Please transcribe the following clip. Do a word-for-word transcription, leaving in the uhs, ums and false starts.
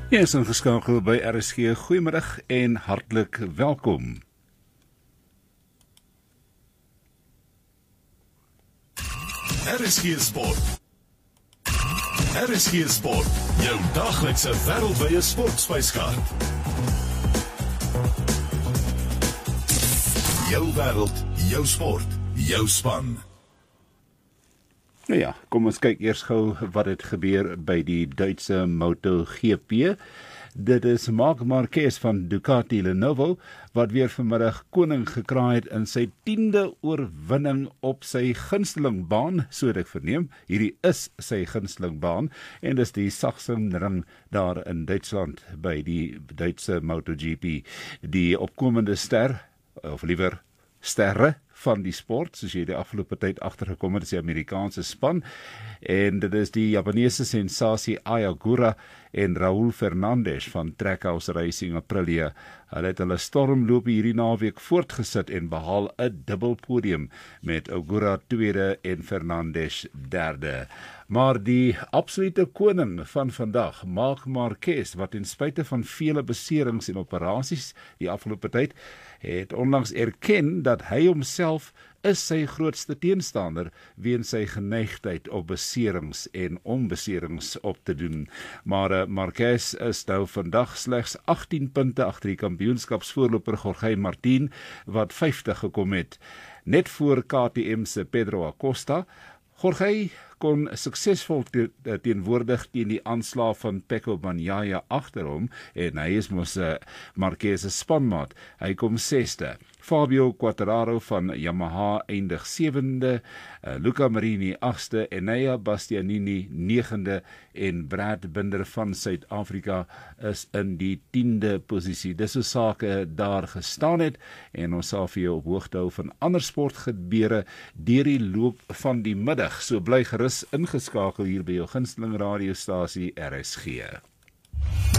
Jy is ingeskakel by R S G. Goeiemiddag en hartlik welkom. R S G Sport. R S G Sport, jou daglikse wêreldwye sportspyskaart. Jou wêreld, jou sport, jou span. Nou ja, kom ons kyk eers gou wat het gebeur by die Duitse MotoGP. Dit is Marc Marquez van Ducati Lenovo wat weer vanmiddag koning gekraai het in sy tiende oorwinning op sy gunstelingbaan, so het ek verneem. Hierdie is sy gunstelingbaan en dis die Sachsenring daar in Duitsland by die Duitse MotoGP. Die opkomende ster, of liewer sterre van die sport, soos jy die afgelope tyd agtergekom het, is die Amerikaanse span, en dit is die Japanese sensasie Aya Gura en Raul Fernandez van Trackhouse Racing Aprilia. Hulle het hulle stormloop hierdie naweek voortgesit en behaal 'n dubbelpodium met Ogura tweede en Fernandez derde. Maar die absolute koning van vandag, Marc Marquez, wat ten spyte van vele beserings en operasies die afgelope tyd, het onlangs erken dat hy homself is sy grootste teenstander weens sy geneigtheid op beserings en onbeserings op te doen. Maar uh, Marquez is nou vandag slegs agttien punte agter die kampioenskapsvoorloper Jorge Martin, wat vyftig gekom het, net voor K T M se Pedro Acosta. Jorge kon suksesvol te, teenwoordig teen die aanslag van Pecco Bagnaia agter hom, en hy is mos uh, Marquez se spanmaat. Hy kom sesde. Fabio Quartararo van Yamaha eindig sewende, uh, Luca Marini agste, Enea Bastianini negende en Brad Binder van Suid-Afrika is in die tiende posisie. Dis hoe sake daar gestaan het, en ons sal vir jou op hoogte hou van ander sportgebeure deur die loop van die middag. So bly gerus ingeskakel hier by jou gunsteling radiostasie R S G.